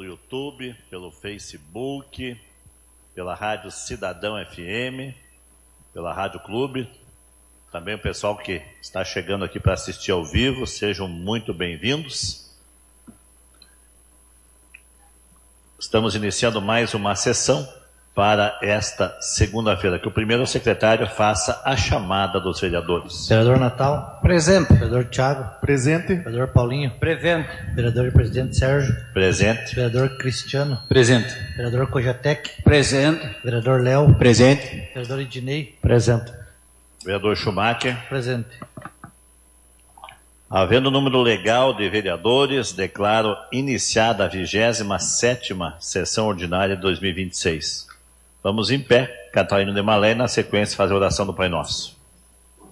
YouTube, pelo Facebook, pela Rádio Cidadão FM, pela Rádio Clube. Também o pessoal que está chegando aqui para assistir ao vivo, sejam muito bem-vindos. Estamos iniciando mais uma sessão para esta segunda-feira, que o primeiro secretário faça a chamada dos vereadores. Vereador Natal. Presente. Vereador Thiago. Presente. Vereador Paulinho. Presente. Vereador e presidente Sérgio. Presente. Vereador Cristiano. Presente. Vereador Cojatec. Presente. Vereador Léo. Presente. Vereador Ednei. Presente. Vereador Schumacher. Presente. Havendo número legal de vereadores, declaro iniciada a 27ª sessão ordinária de 2026. Vamos em pé, Catarina de Malé, na sequência fazer a oração do Pai Nosso.